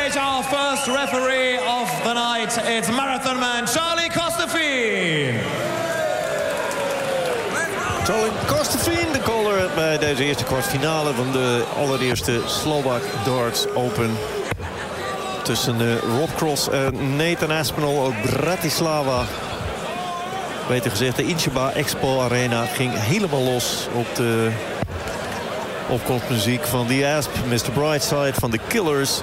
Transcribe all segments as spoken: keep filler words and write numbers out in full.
present our first referee of the night. It's marathon man Charlie Costefien. Charlie Costefien, de caller bij deze eerste kwartfinale van de allereerste Slovak Darts Open. Tussen uh, Rob Cross en Nathan Aspinall uit Bratislava. Beter gezegd, de Incheba Expo Arena ging helemaal los op de opkomstmuziek van The Asp, mister Brightside van The Killers.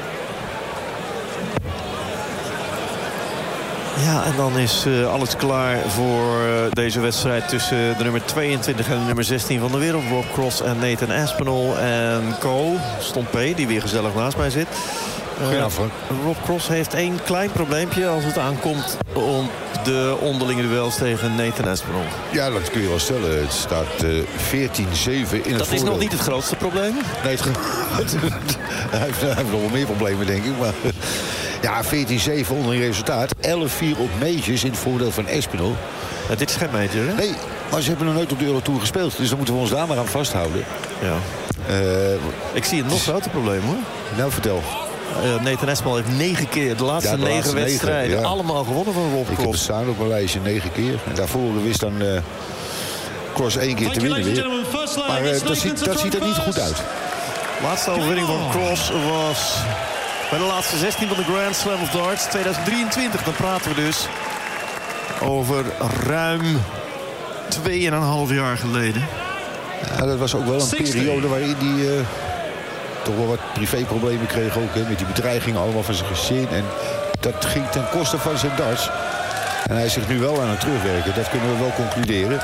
Ja, en dan is uh, alles klaar voor uh, deze wedstrijd tussen de nummer tweeëntwintig en de nummer zestien van de wereld. Rob Cross en Nathan Aspinall en co. Stond P, die weer gezellig naast mij zit. Uh, Rob Cross heeft één klein probleempje als het aankomt om de onderlinge duels tegen Nathan Aspinall. Ja, dat kun je wel stellen. Het staat uh, veertien zeven in het Dat voordeel. is nog niet het grootste probleem? Nee, het, hij, heeft, hij heeft nog wel meer problemen, denk ik. Maar ja, veertien zeven onderling resultaat. elf vier op majors in het voordeel van Aspinall. Ja, dit is geen major, hè? Nee, maar ze hebben nog nooit op de Eurotour gespeeld. Dus dan moeten we ons daar maar aan vasthouden. Ja. Uh, ik zie een nog groter probleem, hoor. Nou, vertel. Uh, Nathan Aspinall heeft negen keer de laatste, ja, de laatste negen wedstrijden. Negen, ja. Allemaal gewonnen van Rob Cross. Ik heb het staan op mijn lijstje, negen keer. En daarvoor wist dan uh, Cross één keer te winnen weer. Maar uh, dat, ziet, dat ziet er niet goed uit. De laatste overwinning van Cross was bij de laatste zestien van de Grand Slam of Darts tweeduizend drieëntwintig. Dan praten we dus over ruim tweeënhalf jaar geleden. Ja, dat was ook wel een periode waarin die uh, toch wel wat privéproblemen kreeg ook. Hè, met die bedreigingen allemaal van zijn gezin. En dat ging ten koste van zijn darts. En hij is zich nu wel aan het terugwerken. Dat kunnen we wel concluderen.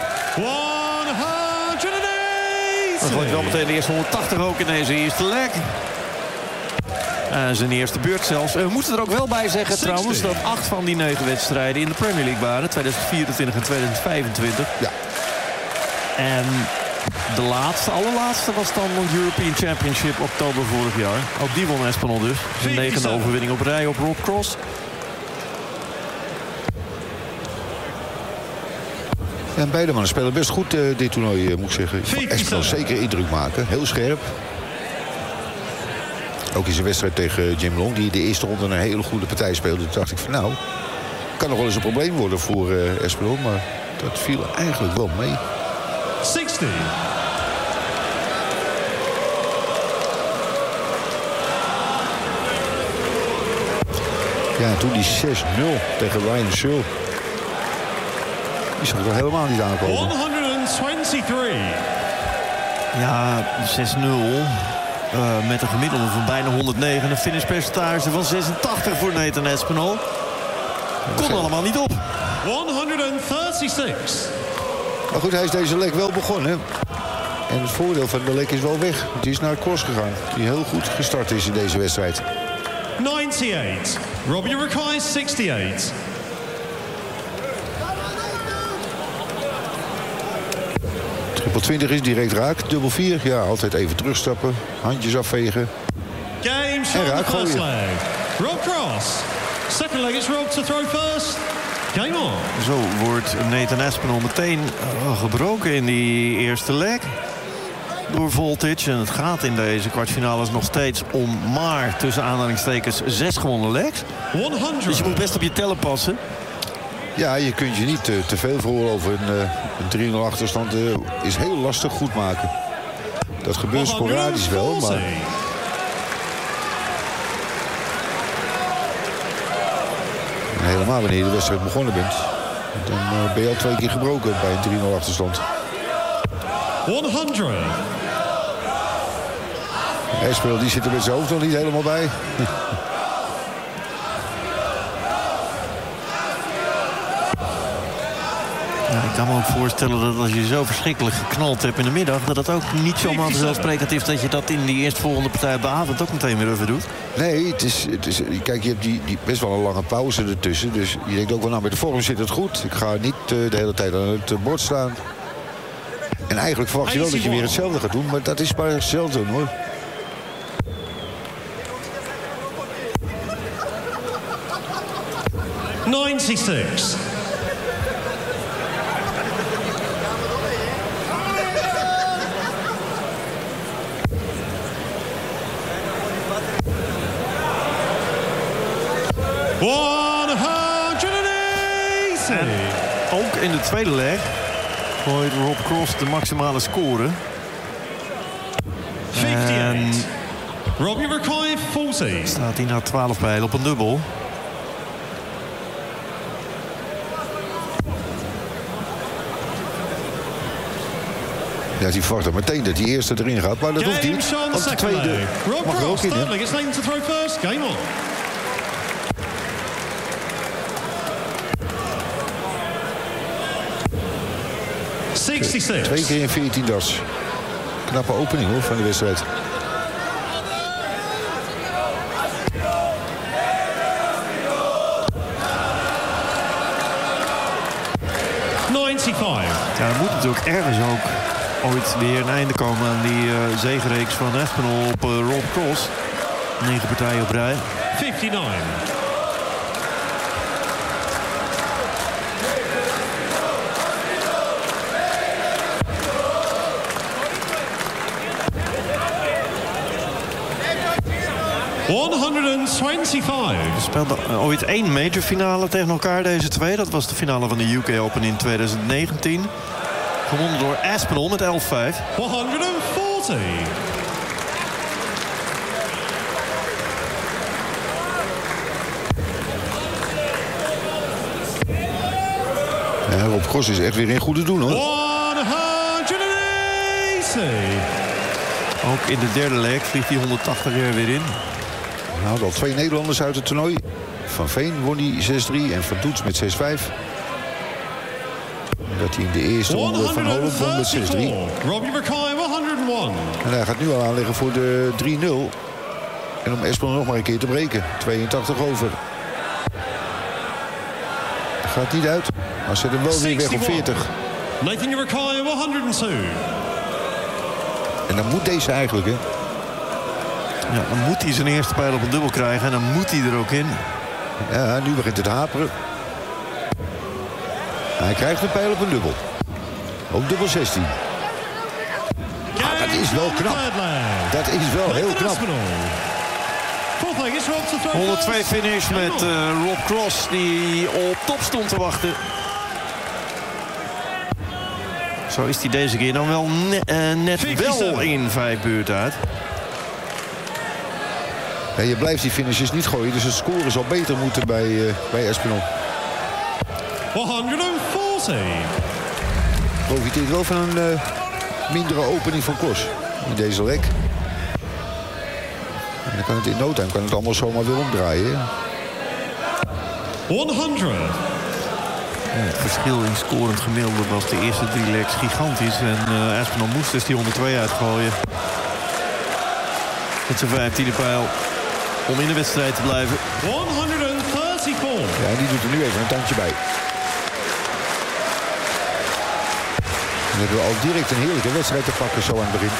Dan gooit wel meteen de eerste honderdtachtig ook in deze eerste leg. En zijn eerste beurt zelfs. We moeten er ook wel bij zeggen trouwens dat acht van die negen wedstrijden in de Premier League waren. tweeduizend vierentwintig en tweeduizend vijfentwintig. Ja. En de laatste, allerlaatste was dan de European Championship oktober vorig jaar. Ook die won Aspinall dus. Zijn negende overwinning op rij op Rob Cross. Ja, en beide mannen spelen best goed uh, dit toernooi, uh, moet ik zeggen. Aspinall zeker indruk maken. Heel scherp. Ook in zijn wedstrijd tegen Jim Long, die de eerste ronde een hele goede partij speelde. Toen dacht ik van nou, kan nog wel eens een probleem worden voor uh, Aspinall. Maar dat viel eigenlijk wel mee. zestig. Ja, en toen die zes nul tegen Ryan Searle. Die zag ik wel helemaal niet aankomen. honderdtwenty-drie. Ja, zes nul. Uh, met een gemiddelde van bijna honderdnegen. En een finishpercentage van zesentachtig voor Nathan Aspinall. Kon allemaal niet op. honderdzesendertig. Maar goed, hij is deze leg wel begonnen. En het voordeel van de leg is wel weg. Die is naar Cross gegaan. Die heel goed gestart is in deze wedstrijd. negenennegentig. Robbie Rakai, zesentachtig. Triple twintig is direct raak. Dubbel vier, ja, altijd even terugstappen. Handjes afvegen. Game shot en raak the first gooien. leg. Rob Cross. Second leg is Rob to throw first. Game on. Zo wordt Nathan Aspinall meteen uh, gebroken in die eerste leg. Door voltage. En het gaat in deze kwartfinales nog steeds om maar tussen aanhalingstekens zes gewonnen legs. honderd. Dus je moet best op je tellen passen. Ja, je kunt je niet uh, te veel veroorloven. Een, uh, een drie nul achterstand uh, is heel lastig goed maken. Dat gebeurt sporadisch wel, maar... En helemaal wanneer je de wedstrijd begonnen bent. Dan uh, ben je al twee keer gebroken bij een drie nul achterstand. honderd. Aspinall die zit er met zijn hoofd nog niet helemaal bij. Ja, ik kan me ook voorstellen dat als je zo verschrikkelijk geknald hebt in de middag... dat het ook niet zomaar vanzelfsprekend is dat je dat in die eerstvolgende partij op de avond ook meteen weer even doet. Nee, het is, het is, kijk, je hebt die, die best wel een lange pauze ertussen. Dus je denkt ook wel, nou, met de vorm zit het goed. Ik ga niet uh, de hele tijd aan het uh, bord staan. En eigenlijk verwacht je wel dat je weer hetzelfde gaat doen. Maar dat is maar zelden, hoor. negenennegentig. honderdtachtig. En ook in de tweede leg gooit Rob Cross de maximale score. vijfenvijftig. Robbie McCoy, veertig. Staat hij na twaalf pijlen op een dubbel. Ja, die verwacht er meteen dat die eerste erin gaat. Maar dat hoeft niet. Want de tweede Rob mag er ook Cross, in. Sterling is named to throw first. Game on. zesenzestig. Twee keer in veertien darts. Knappe opening hoor van de wedstrijd. vijfennegentig. Ja, er moet natuurlijk ergens ook ooit weer een einde komen aan die uh, zegenreeks van Aspinall op uh, Rob Cross. Negen partijen op rij. vijfennegentig. honderdtweeëntwintig. Ze speelden uh, ooit één major finale tegen elkaar, deze twee. Dat was de finale van de U K Open in twintig negentien. Gewonnen door Aspinall met elf vijf. honderdveertig. Ja, Rob Cross is echt weer in goede doen hoor. honderdnegentig. Ook in de derde leg vliegt hij honderdtachtig er weer in. Hij had al twee Nederlanders uit het toernooi. Van Veen won hij zes drie en Van Doets met zes vijf. Dat hij in de eerste ronde van Holland won met zes drie. Robbie McCoy, honderdéén. En hij gaat nu al aanleggen voor de drie nul. En om Aspinall nog maar een keer te breken. tweeëntachtig over. Gaat niet uit. Maar zet hem wel weer weg op veertig. Nathan McCoy, honderdtwee. En dan moet deze eigenlijk, hè. Ja, dan moet hij zijn eerste pijl op een dubbel krijgen en dan moet hij er ook in. Ja, nu begint het haperen. Hij krijgt een pijl op een dubbel. Ook dubbel zestien. Ah, dat is wel knap. Dat is wel heel knap. honderdtwee finish met uh, Rob Cross die op top stond te wachten. Zo is hij deze keer dan wel ne uh, net wel in vijf beurten uit. Ja, je blijft die finishes niet gooien, dus het score zal beter moeten bij, uh, bij Aspinall. honderdveertig. Profiteert wel van een uh, mindere opening van Cross in deze leg. En dan kan het in no time kan het allemaal zomaar weer omdraaien. honderd. Ja, het verschil in scorend gemiddelde was de eerste drie legs gigantisch. En uh, Aspinall moest dus die honderdtwee uitgooien. Met zijn vijftiende pijl. Om in de wedstrijd te blijven. honderdvierentachtig. Ja, en die doet er nu even een tandje bij. Dan hebben we al direct een heerlijke wedstrijd te pakken zo aan het begin.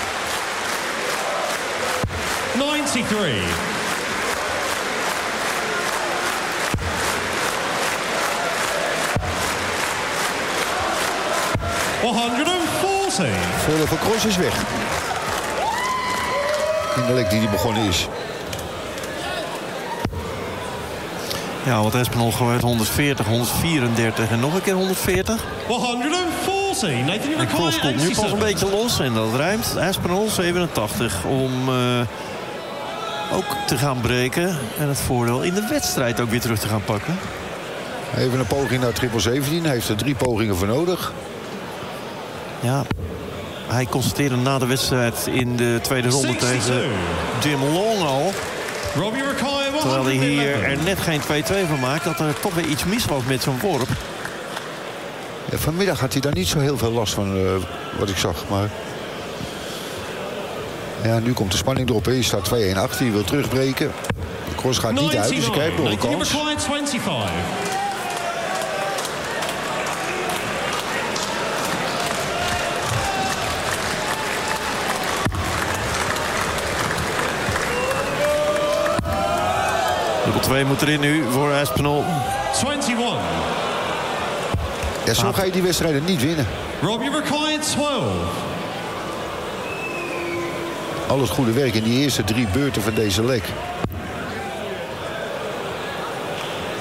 negenennegentig. honderdveertig. Voordeel van Cross is weg. In de leg die die begonnen is. Ja, wat Aspinall gooit. honderdveertig, honderdvierendertig en nog een keer honderdveertig. honderdveertig. Nathan En Cross komt nu pas een beetje los en dat ruimt. Aspinall zevenentachtig om uh, ook te gaan breken. En het voordeel in de wedstrijd ook weer terug te gaan pakken. Even een poging naar triple zeventien. Hij heeft er drie pogingen voor nodig. Ja, hij constateerde na de wedstrijd in de tweede ronde tegen Jim Long al. Terwijl hij hier er net geen twee twee van maakt, dat er toch weer iets mis was met zijn worp. Ja, vanmiddag had hij daar niet zo heel veel last van, uh, wat ik zag. Maar ja, nu komt de spanning erop. Hij staat twee-een achter, hij wil terugbreken. De Cross gaat niet uit, dus hij krijgt nog een kans. Dubbel twee moet erin nu voor Aspinall. eenentwintig. Ja, zo ga je die wedstrijden niet winnen. Robbie McCoy, twaalf. Al het goede werk in die eerste drie beurten van deze leg.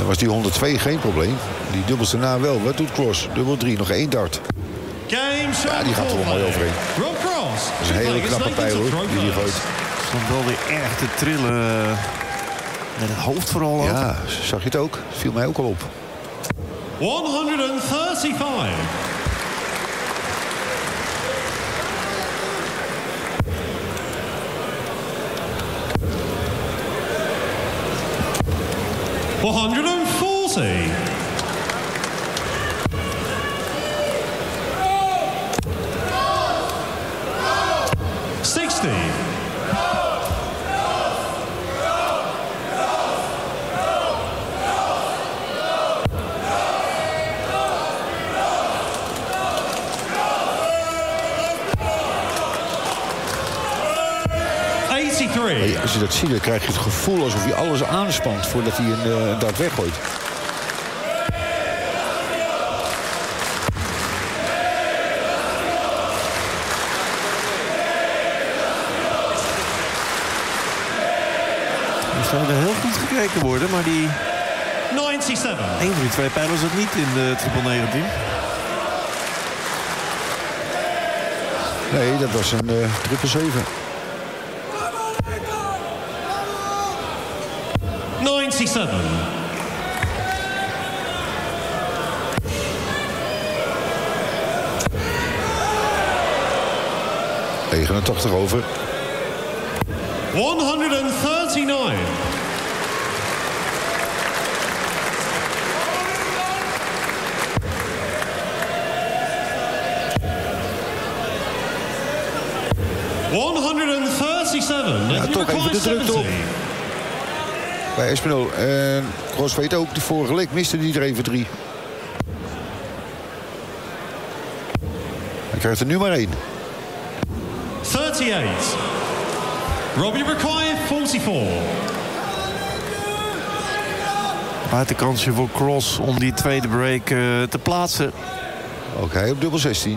Dan was die honderdtwee geen probleem. Die dubbels daarna wel. Wat doet Cross? Dubbel drie, nog één dart. Ja, die gaat er wel mooi overheen. Rob Cross. Dat is een hele knappe pijl hoor, die die gooit. Stond wel weer erg te trillen. Met het hoofd vooral ook. Ja, zag je het ook? Viel mij ook al op. honderdvijfendertig. honderdveertig. zestig. Ja, als je dat ziet, dan krijg je het gevoel alsof hij alles aanspant voordat hij een uh, dart weggooit. Er zou er heel goed gekeken worden, maar die... zevenennegentig. Eén van die twee pijlen zat niet in de triple negentien. Nee, dat was een uh, triple zeven. negenennegentig. negenentachtig over. honderdnegenendertig. honderdzevenendertig. Ja, toch even de drukte op. Bij Espinol. En Cross weet ook, de vorige leg miste die er even drie. Hij krijgt er nu maar één. thirty-eight. Robbie McCoy, forty-four. Buitenkansje voor Cross om die tweede break uh, te plaatsen. Ook hij op dubbel zestien.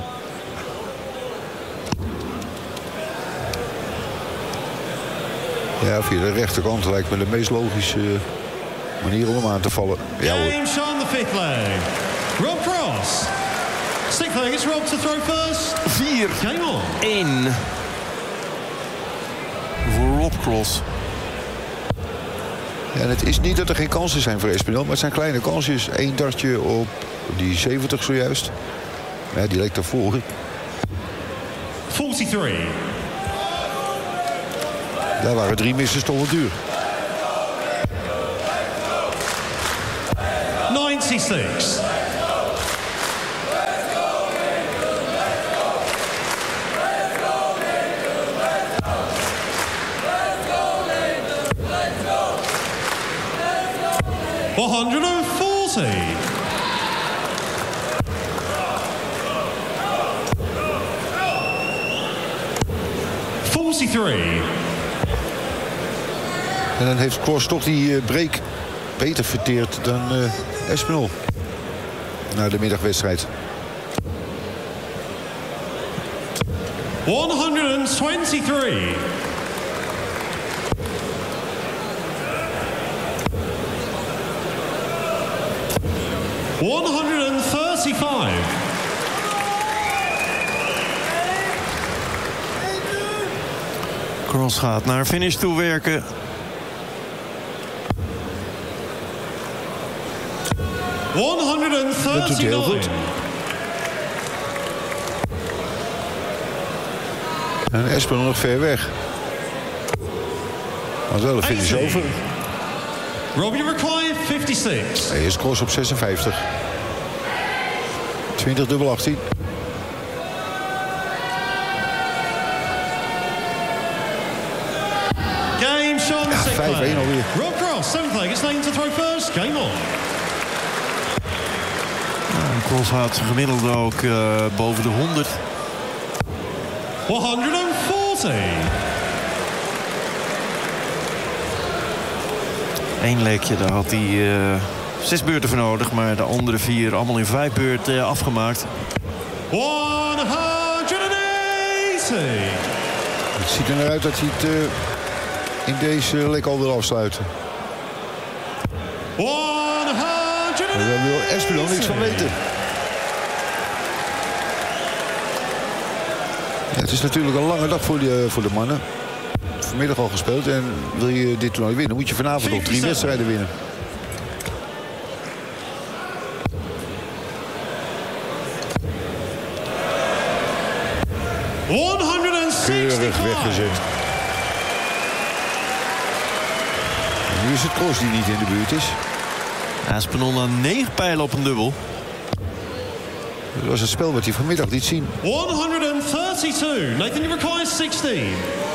Ja, via de rechterkant lijkt me de meest logische manier om hem aan te vallen. Ja, hoor. Game on the fifth leg. Rob Cross. Sixth leg is Rob to throw first. Vier. Game on. Eén. Voor Rob Cross. Ja, en het is niet dat er geen kansen zijn voor Espinol, maar het zijn kleine kansjes. Eén dartje op die zeventig zojuist. Ja, die leek daarvoor. forty-three. Daar waren drie missen stonden duur. ninety-six. one forty. forty-three. En dan heeft Cross toch die uh, break beter verteerd dan uh, Espinol. Na de middagwedstrijd. one twenty-three. one thirty-five. Cross gaat naar finish toe werken. one Dat doet hij heel goed. En Espinol nog ver weg. Maar wel een finish over. Robbie McCoy, fifty-six. Hij is Cross op zesenvijftig. twintig dubbel achttien. Game Sean Ja, vijf één alweer. Rob Cross, seventh leg is lane to throw first. Game on. En Cross gaat gemiddeld ook uh, boven de honderd. one forty. Eén lekje, daar had hij uh, zes beurten voor nodig. Maar de andere vier allemaal in vijf beurten uh, afgemaakt. one eighty. Het ziet er naar uit dat hij het uh, in deze lek al wil afsluiten. Daar wil Espinol niks van weten. Ja, het is natuurlijk een lange dag voor de, voor de mannen. Vanmiddag al gespeeld. En wil je dit toernooi winnen, moet je vanavond nog drie wedstrijden winnen. Keurig weggezet. En nu is het Cross die niet in de buurt is. Aspinall aan negen pijlen op een dubbel. Dat was het spel wat hij vanmiddag liet zien. honderdtweeëndertig. Nathan, you require zestien.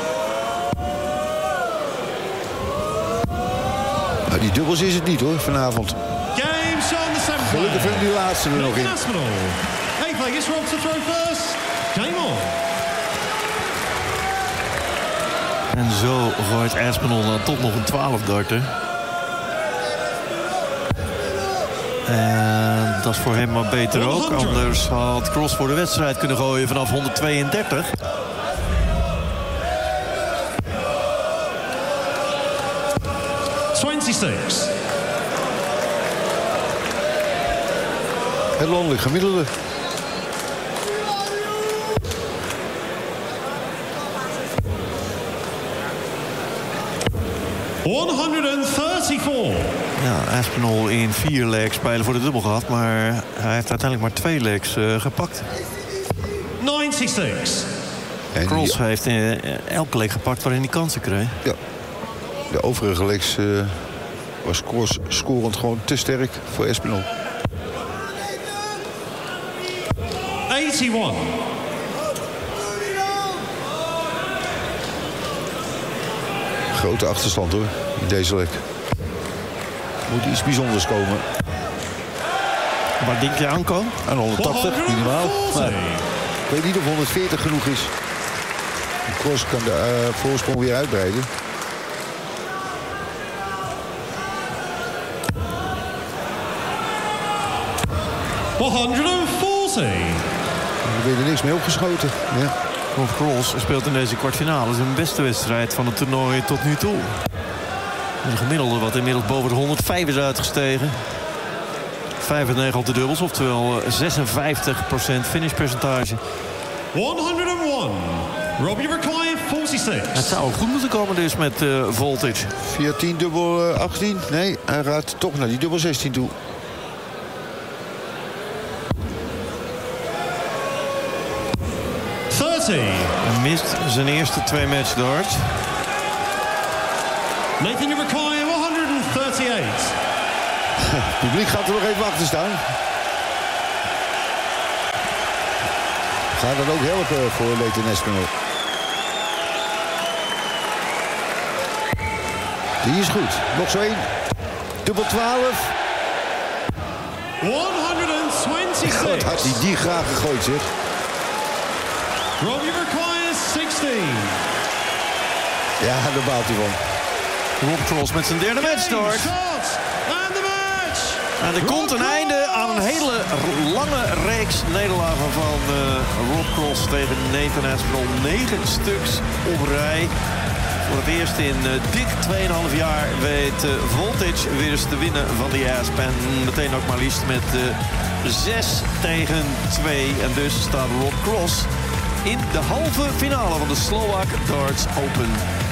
Nou, die dubbels is het niet hoor, vanavond. Games on the seventh. Gelukkig vindt die laatste er nog in. Aspinall. Hey Vegas, Rob to throw first. Game on. En zo gooit Aspinall dan tot nog een twaalf darter. En dat is voor hem maar beter ook. Anders had Cross voor de wedstrijd kunnen gooien vanaf honderdtweeëndertig. tweeëntwintig. Het landelijk gemiddelde. honderdvierentachtig. Ja, Aspinall in vier legs spelen voor de dubbel gehad. Maar hij heeft uiteindelijk maar twee legs uh, gepakt. negentig. En Cross die, heeft uh, elke leg gepakt waarin hij kansen kreeg. ja, de overige legs uh, was Cross scorend gewoon te sterk voor Espinol. eenennegentig. Grote achterstand hoor, in deze leg. Moet iets bijzonders komen. Waar denk je aan, Ko? Aan honderdtachtig, minimaal. Maar ik weet niet of honderdveertig genoeg is. Cross kan de uh, voorsprong weer uitbreiden. honderdveertig. Er werd er niks mee opgeschoten. Ja. Rob Cross speelt in deze kwartfinale zijn beste wedstrijd van het toernooi tot nu toe. Een gemiddelde wat inmiddels boven de honderdvijf is uitgestegen. vijf en negen op de dubbels, oftewel zesenvijftig procent finishpercentage. honderdéén. Robbie required zevenenzestig. Het zou goed moeten komen dus met uh, Voltage. veertien dubbel uh, achttien. Nee, hij gaat toch naar die dubbel zestien toe. dertig. Hij mist zijn eerste twee match darts. Nathan, you require honderdachtendertig. Het publiek gaat er nog even achter staan. Gaat dat ook helpen voor Nathan Aspinall. Die is goed. Nog zo één. Dubbel twaalf. honderdtweeëntwintig. God, had hij die graag gegooid, zeg. Robbie requires zestien. Ja, daar baalt hij van. Rob Cross met zijn derde matchstart. And the match. En er komt een einde aan een hele lange reeks nederlagen van uh, Rob Cross tegen Nathan Aspinall. Negen stuks op rij. Voor het eerst in uh, dik twee komma vijf jaar weet uh, Voltage weer eens te winnen van die Asp. En meteen ook maar liefst met uh, zes tegen twee. En dus staat Rob Cross in de halve finale van de Slovak Darts Open.